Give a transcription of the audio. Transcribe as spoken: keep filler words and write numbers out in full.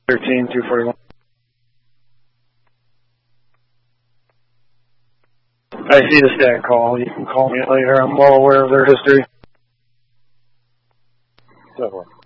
thirteen, two forty-one. I see the stat call. You can call me later. I'm well aware of their history. Definitely.